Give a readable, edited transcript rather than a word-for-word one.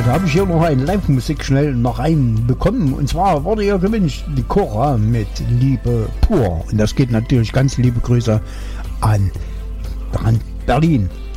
da habe ich hier noch eine Live-Musik schnell noch reinbekommen. Und zwar wurde ja gewünscht die Cora mit Liebe pur. Und das geht natürlich ganz liebe Grüße an Berlin.